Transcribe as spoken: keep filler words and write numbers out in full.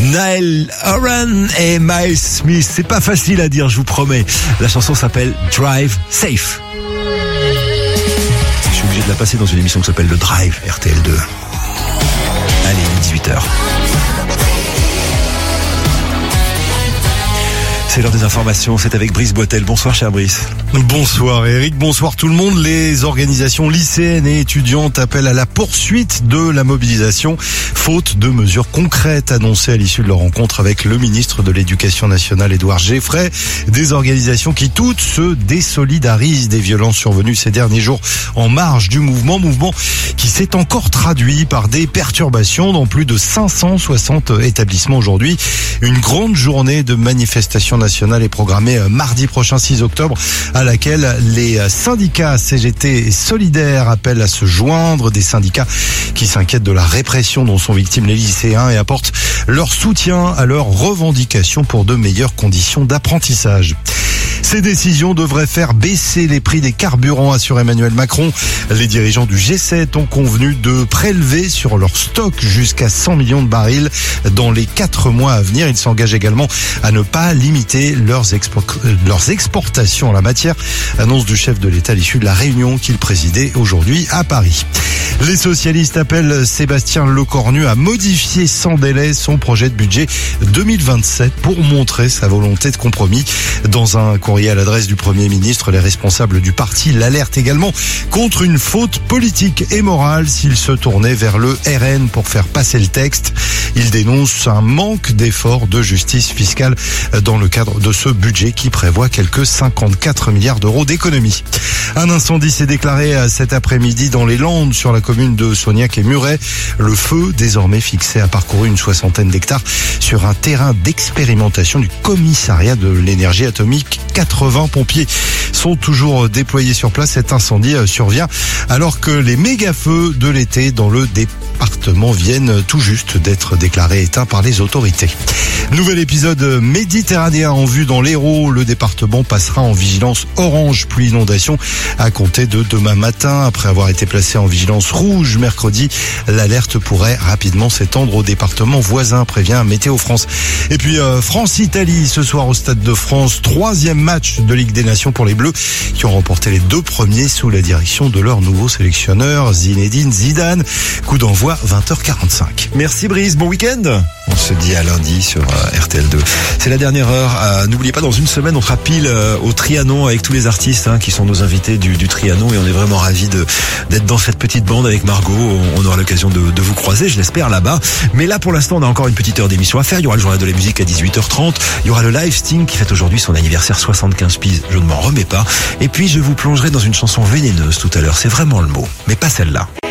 Niall Horan et Miles Smith. C'est pas facile à dire, je vous promets. La chanson s'appelle Drive Safe. Je suis obligé de la passer dans une émission qui s'appelle Le Drive, R T L deux. Allez, il est dix-huit heures. C'est l'heure des informations, c'est avec Brice Boitel. Bonsoir cher Brice. Bonsoir Eric, bonsoir tout le monde. Les organisations lycéennes et étudiantes appellent à la poursuite de la mobilisation, faute de mesures concrètes annoncées à l'issue de leur rencontre avec le ministre de l'Éducation nationale Édouard Geoffrey. Des organisations qui toutes se désolidarisent des violences survenues ces derniers jours en marge du mouvement, mouvement qui s'est encore traduit par des perturbations dans plus de cinq cent soixante établissements aujourd'hui. Une grande journée de manifestation nationale est programmée mardi prochain six octobre, à laquelle les syndicats C G T et Solidaires appellent à se joindre, des syndicats qui s'inquiètent de la répression dont sont victimes les lycéens et apportent leur soutien à leurs revendications pour de meilleures conditions d'apprentissage. Ces décisions devraient faire baisser les prix des carburants, assure Emmanuel Macron. Les dirigeants du G sept ont convenu de prélever sur leur stock jusqu'à cent millions de barils dans les quatre mois à venir. Ils s'engagent également à ne pas limiter leurs, expo- leurs exportations en la matière. Annonce du chef de l'État à l'issue de la réunion qu'il présidait aujourd'hui à Paris. Les socialistes appellent Sébastien Lecornu à modifier sans délai son projet de budget deux mille vingt-sept pour montrer sa volonté de compromis. Dans un courrier à l'adresse du Premier ministre, les responsables du parti l'alertent également contre une faute politique et morale s'il se tournait vers le R N pour faire passer le texte. Il dénonce un manque d'efforts de justice fiscale dans le cadre de ce budget qui prévoit quelques cinquante-quatre milliards d'euros d'économies. Un incendie s'est déclaré cet après-midi dans les Landes sur la commune de Sognac et Muret. Le feu, désormais fixé, a parcouru une soixantaine d'hectares sur un terrain d'expérimentation du commissariat de l'énergie atomique. quatre-vingts pompiers sont toujours déployés sur place. Cet incendie survient alors que les méga-feux de l'été dans le département viennent tout juste d'être déclarés éteints par les autorités. Nouvel épisode méditerranéen en vue dans l'Hérault. Le département passera en vigilance orange pluie inondation à compter de demain matin. Après avoir été placé en vigilance rouge mercredi, l'alerte pourrait rapidement s'étendre au département voisin, prévient Météo France. Et puis euh, France-Italie ce soir au Stade de France. Troisième match de Ligue des Nations pour les Bleus qui ont remporté les deux premiers sous la direction de leur nouveau sélectionneur Zinedine Zidane. Coup d'envoi vingt heures quarante-cinq. Merci Brice, bon week-end. On se dit à lundi sur euh, R T L deux. C'est la dernière heure. Euh, n'oubliez pas, dans une semaine, on sera pile euh, au Trianon avec tous les artistes hein, qui sont nos invités du, du Trianon et on est vraiment ravis de, d'être dans cette petite bande avec Margot. On, on aura l'occasion de, de vous croiser, je l'espère, là-bas. Mais là, pour l'instant, on a encore une petite heure d'émission à faire. Il y aura le journal de la musique à dix-huit heures trente. Il y aura le live Sting qui fête aujourd'hui son anniversaire soixante-quinze piges. Je ne m'en remets pas. Et puis, je vous plongerai dans une chanson vénéneuse tout à l'heure. C'est vraiment le mot. Mais pas celle-là.